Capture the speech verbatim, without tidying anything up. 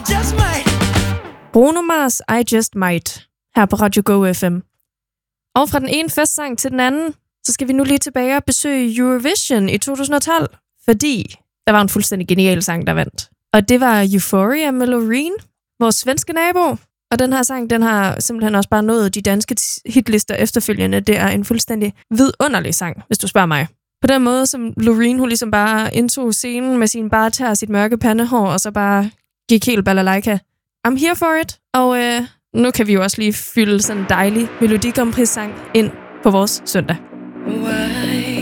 just might. Bruno Mars, I Just Might, her på Radio Go F M. Og fra den ene festsang til den anden, så skal vi nu lige tilbage og besøge Eurovision i to tusind og tolv, fordi der var en fuldstændig genial sang, der vandt. Og det var Euphoria med Loreen, vores svenske nabo. Og den her sang, den har simpelthen også bare nået de danske hitlister efterfølgende. Det er en fuldstændig vidunderlig sang, hvis du spørger mig. På den måde, som Loreen, hun ligesom bare indtog scenen med sin bare tær, sit mørke pandehår, og så bare gik helt balalaika. I'm here for it. Og øh, nu kan vi jo også lige fylde sådan en dejlig Melodi Grand Prix sang ind på vores søndag. Why?